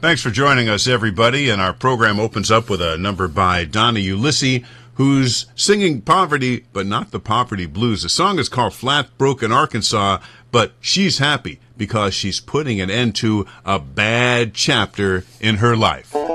Thanks for joining us, everybody. And our program opens up with a number by Donna Ulisse, who's singing poverty, but not the poverty blues. The song is called Flat Broken Arkansas, but she's happy because she's putting an end to a bad chapter in her life.